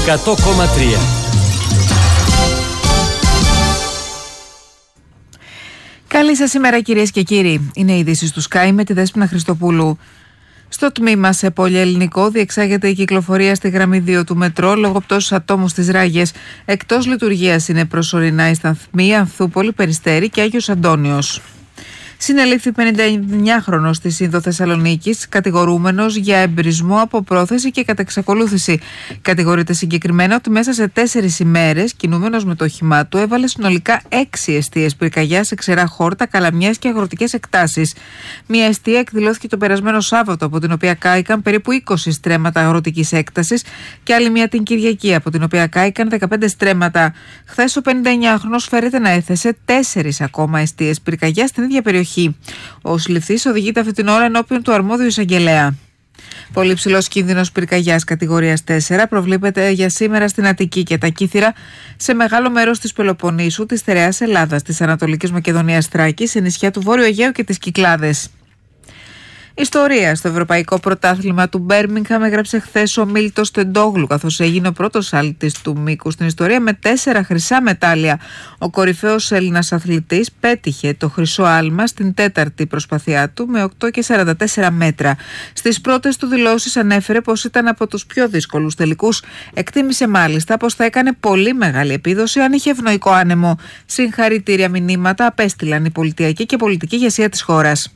100,3. Καλή σας ημέρα, κυρίες και κύριοι. Είναι οι ειδήσεις του Sky με τη Δέσποινα Χριστοπούλου. Στο τμήμα σε πολυελληνικό διεξάγεται η κυκλοφορία στη γραμμή 2 του μετρό λόγω πτώσης ατόμου στις Ράγες. Εκτός λειτουργίας είναι προσωρινά οι σταθμοί Ανθούπολη, Περιστέρη και Άγιος Αντώνιος. Συνελήφθη 59χρονος στη Σύνδο Θεσσαλονίκης, κατηγορούμενος για εμπρισμό από πρόθεση και κατεξακολούθηση. Κατηγορείται συγκεκριμένα ότι μέσα σε 4 ημέρες, κινούμενος με το όχημά του, έβαλε συνολικά 6 εστίες πυρκαγιά σε ξερά χόρτα, καλαμιές και αγροτικές εκτάσεις. Μία εστία εκδηλώθηκε το περασμένο Σάββατο, από την οποία κάηκαν περίπου 20 στρέμματα αγροτικής έκτασης, και άλλη μία την Κυριακή, από την οποία κάηκαν 15 στρέμματα. Χθες ο 59χρονος φέρεται να έθεσε 4 ακόμα εστίες πυρκαγιά στην ίδια περιοχή. Ο συλληφθής οδηγείται αυτή την ώρα ενώπιον του αρμόδιου εισαγγελέα. Πολύ ψηλός κίνδυνος πυρκαγιάς κατηγορίας 4 προβλέπεται για σήμερα στην Αττική και τα Κύθυρα, σε μεγάλο μέρος της Πελοποννήσου, της Στερεάς Ελλάδας, της Ανατολικής Μακεδονίας Θράκης, σε νησιά του Βόρειου Αιγαίου και τις Κυκλάδες. Ιστορία στο Ευρωπαϊκό Πρωτάθλημα του Μπέρμιγχαμ έγραψε χθες ο Μίλτος Τεντόγλου, καθώς έγινε ο πρώτος άλυτης του μήκου στην ιστορία με 4 χρυσά μετάλλια. Ο κορυφαίος Έλληνας αθλητής πέτυχε το χρυσό άλμα στην 4η προσπαθειά του με 8,44 μέτρα. Στις πρώτες του δηλώσεις ανέφερε πως ήταν από τους πιο δύσκολους τελικούς. Εκτίμησε μάλιστα πως θα έκανε πολύ μεγάλη επίδοση αν είχε ευνοϊκό άνεμο. Συγχαρητήρια μηνύματα απέστειλαν η πολιτιακή και πολιτική ηγεσία της χώρας.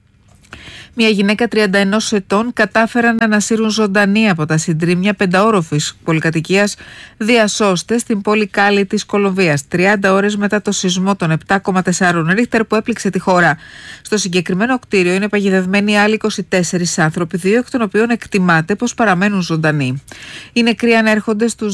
Μια γυναίκα 31 ετών κατάφεραν να ανασύρουν ζωντανή από τα συντρίμμια 5όροφης πολυκατοικίας διασώστες στην πόλη Κάλι της Κολομβίας, 30 ώρες μετά το σεισμό των 7,4 ρίχτερ που έπληξε τη χώρα. Στο συγκεκριμένο κτίριο είναι παγιδευμένοι άλλοι 24 άνθρωποι, 2 εκ των οποίων εκτιμάται πως παραμένουν ζωντανοί. Οι νεκροί ανέρχονται στους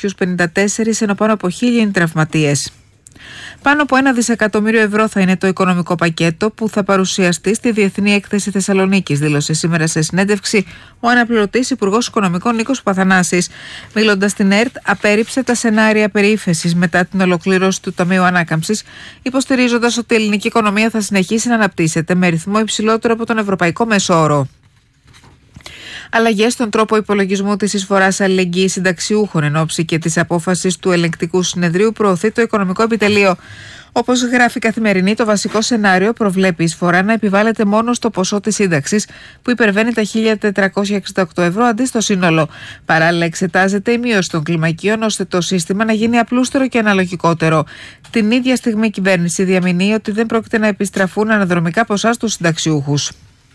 254, ενώ πάνω από 1.000 είναι τραυματίες. Πάνω από 1 δισεκατομμύριο ευρώ θα είναι το οικονομικό πακέτο που θα παρουσιαστεί στη Διεθνή Έκθεση Θεσσαλονίκης, δήλωσε σήμερα σε συνέντευξη ο αναπληρωτής Υπουργός Οικονομικών Νίκος Παθανάσης. Μιλώντας στην ΕΡΤ, απέρριψε τα σενάρια περί ύφεσης μετά την ολοκλήρωση του Ταμείου Ανάκαμψης, υποστηρίζοντας ότι η ελληνική οικονομία θα συνεχίσει να αναπτύσσεται με ρυθμό υψηλότερο από τον ευρωπαϊκό μέσο όρο. Αλλαγές στον τρόπο υπολογισμού της εισφοράς αλληλεγγύης συνταξιούχων εν ώψη και της απόφασης του ελεγκτικού συνεδρίου προωθεί το οικονομικό επιτελείο. Όπως γράφει Καθημερινή, το βασικό σενάριο προβλέπει η εισφορά να επιβάλλεται μόνο στο ποσό της σύνταξης, που υπερβαίνει τα 1.468 ευρώ αντί στο σύνολο. Παράλληλα, εξετάζεται η μείωση των κλιμακίων ώστε το σύστημα να γίνει απλούστερο και αναλογικότερο. Την ίδια στιγμή η κυβέρνηση διαμηνύει ότι δεν πρόκειται να επιστραφούν αναδρομικά ποσά στους συνταξιούχους.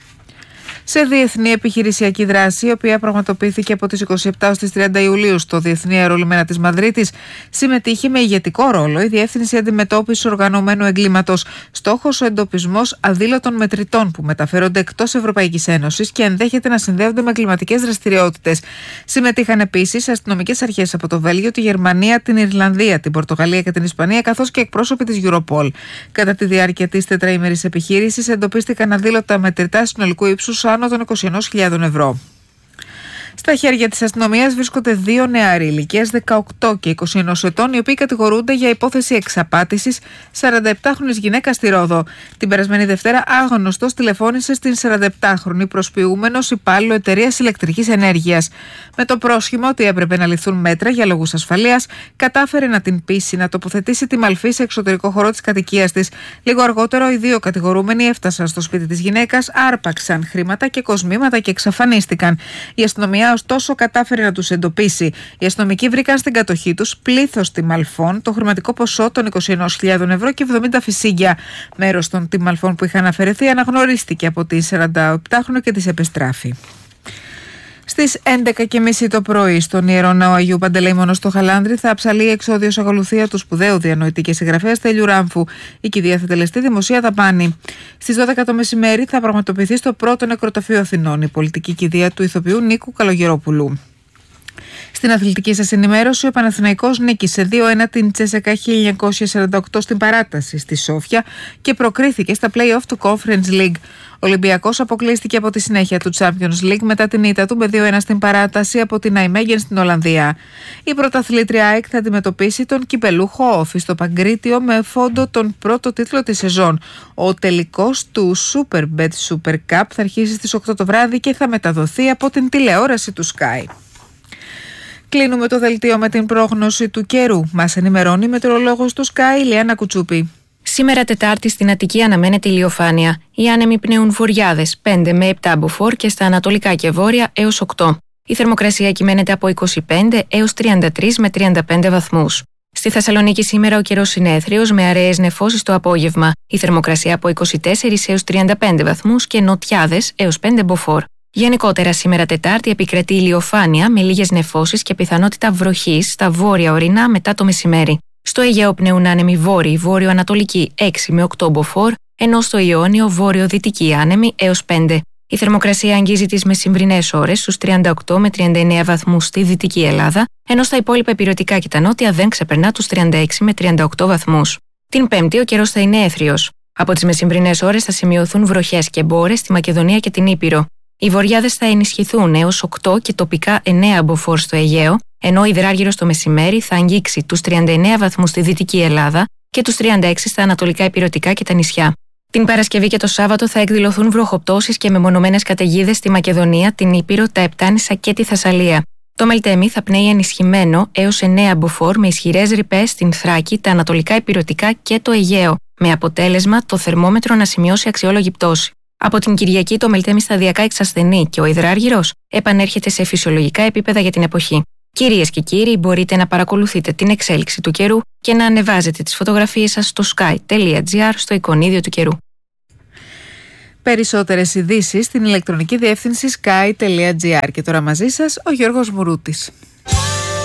Σε διεθνή επιχειρησιακή δράση, η οποία πραγματοποιήθηκε από τις 27 ως τις 30 Ιουλίου στο Διεθνή Αερολιμένα της Μαδρίτης, συμμετείχε με ηγετικό ρόλο η Διεύθυνση Αντιμετώπισης Οργανωμένου Εγκλήματος. Στόχος ο εντοπισμός αδήλωτων μετρητών που μεταφέρονται εκτός Ευρωπαϊκής Ένωσης και ενδέχεται να συνδέονται με εγκληματικές δραστηριότητες. Συμμετείχαν επίσης αστυνομικές αρχές από το Βέλγιο, τη Γερμανία, την Ιρλανδία, την Πορτογαλία και την Ισπανία, καθώς και εκπρόσωποι της Europol. Κατά τη διάρκεια της τετραήμερης επιχείρησης εντοπίστηκαν αδήλωτα μετρητά συνολικού ύψους άνω των 21.000 ευρώ. Στα χέρια της αστυνομίας βρίσκονται 2 νεαροί ηλικίας 18 και 21 ετών, οι οποίοι κατηγορούνται για υπόθεση εξαπάτησης 47χρονης γυναίκας στη Ρόδο. Την περασμένη Δευτέρα, άγνωστος τηλεφώνησε στην 47χρονη προσποιούμενος υπάλληλο εταιρείας ηλεκτρικής ενέργειας. Με το πρόσχημα ότι έπρεπε να ληφθούν μέτρα για λόγους ασφαλείας, κατάφερε να την πείσει να τοποθετήσει τη μαλφή σε εξωτερικό χώρο της κατοικίας της. Λίγο αργότερο, οι 2 κατηγορούμενοι έφτασαν στο σπίτι της γυναίκας, άρπαξαν χρήματα και κοσμήματα και εξαφανίστηκαν. Η αστυνομία, ωστόσο, κατάφερε να τους εντοπίσει. Οι αστυνομικοί βρήκαν στην κατοχή τους πλήθος τιμαλφών, το χρηματικό ποσό των 21.000 ευρώ και 70 φυσίγγια. Μέρος των τιμαλφών που είχαν αφαιρεθεί αναγνωρίστηκε από τη 47χρονη και τις επεστράφη. Στις 11.30 το πρωί, στον Ιερό Ναό Αγίου Παντελεήμονος στο Χαλάνδρι, θα αψαλεί η εξόδιος ακολουθία του σπουδαίου διανοητή και συγγραφέα Στέλιου Ράμφου. Η κηδεία θα τελεστεί δημοσία δαπάνη. Στις 12 το μεσημέρι θα πραγματοποιηθεί στο πρώτο νεκροταφείο Αθηνών η πολιτική κηδεία του ηθοποιού Νίκου Καλογερόπουλου. Στην αθλητική σας ενημέρωση, ο Παναθηναϊκός νίκησε 2-1 την Τσέσσεκα 1948 στην παράταση στη Σόφια και προκρίθηκε στα play-off του Conference League. Ο Ολυμπιακός αποκλείστηκε από τη συνέχεια του Champions League μετά την ήττα του με 2-1 στην παράταση από την Nijmegen στην Ολλανδία. Η πρωταθλήτρια ΑΕΚ θα αντιμετωπίσει τον κυπελούχο Όφη στο Παγκρίτιο με φόντο τον πρώτο τίτλο της σεζόν. Ο τελικός του Superbet Super Cup θα αρχίσει στις 8 το βράδυ και θα μεταδοθεί από την τηλεόραση του Sky. Κλείνουμε το δελτίο με την πρόγνωση του καιρού. Μας ενημερώνει η μετεωρολόγος του Sky, Ηλιάνα Κουτσούπη. Σήμερα Τετάρτη στην Αττική αναμένεται ηλιοφάνεια. Οι άνεμοι πνέουν βορειάδες 5 με 7 μποφόρ και στα ανατολικά και βόρεια έως 8. Η θερμοκρασία κυμαίνεται από 25 έως 33 με 35 βαθμούς. Στη Θεσσαλονίκη σήμερα ο καιρός είναι έθριος με αραιές νεφώσεις το απόγευμα. Η θερμοκρασία από 24 έως 35 βαθμούς και νοτιάδες έως 5 μποφόρ. Γενικότερα σήμερα Τετάρτη επικρατεί ηλιοφάνεια με λίγες νεφώσεις και πιθανότητα βροχής στα βόρεια ορεινά μετά το μεσημέρι. Στο Αιγαίο πνέουν άνεμοι βόρειοι, βόρειο-ανατολικοί 6 με 8 μποφόρ, ενώ στο Ιόνιο βόρειο-δυτικοί άνεμοι έως 5. Η θερμοκρασία αγγίζει τις μεσημβρινές ώρες στους 38 με 39 βαθμούς στη Δυτική Ελλάδα, ενώ στα υπόλοιπα ηπειρωτικά και τα νότια δεν ξεπερνά τους 36 με 38 βαθμούς. Την Πέμπτη ο καιρός θα είναι έθριος. Από τις μεσημβρινές ώρες θα σημειωθούν βροχές και μπόρες στη Μακεδονία και την Ήπειρο. Οι βορειάδες θα ενισχυθούν έως 8 και τοπικά 9 μποφόρ στο Αιγαίο, ενώ ο υδράργυρος το μεσημέρι θα αγγίξει τους 39 βαθμούς στη Δυτική Ελλάδα και τους 36 στα ανατολικά ηπειρωτικά και τα νησιά. Την Παρασκευή και το Σάββατο θα εκδηλωθούν βροχοπτώσεις και μεμονωμένες καταιγίδες στη Μακεδονία, την Ήπειρο, τα Επτάνησα και τη Θεσσαλία. Το Μελτέμι θα πνέει ενισχυμένο έως 9 μποφόρ με ισχυρές ρηπές στην Θράκη, τα ανατολικά ηπειρωτικά και το Αιγαίο, με αποτέλεσμα το θερμόμετρο να σημειώσει αξιόλογη πτώση. Από την Κυριακή το Μελτέμι σταδιακά εξασθενεί και ο υδράργυρος επανέρχεται σε φυσιολογικά επίπεδα για την εποχή. Κυρίες και κύριοι, μπορείτε να παρακολουθείτε την εξέλιξη του καιρού και να ανεβάζετε τις φωτογραφίες σας στο sky.gr στο εικονίδιο του καιρού. Περισσότερες ειδήσεις στην ηλεκτρονική διεύθυνση sky.gr. Και τώρα μαζί σας ο Γιώργος Μουρούτης.